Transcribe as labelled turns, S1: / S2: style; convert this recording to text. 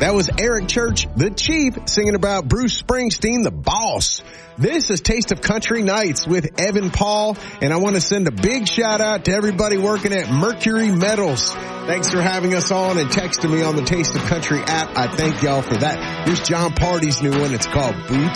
S1: That was Eric Church, the Chief, singing about Bruce Springsteen, the boss. This is Taste of Country Nights with Evan Paul, and I want to send a big shout out to everybody working at Mercury Metals. Thanks for having us on and texting me on the Taste of Country app. I thank y'all for that. Here's John Party's new one. It's called Boots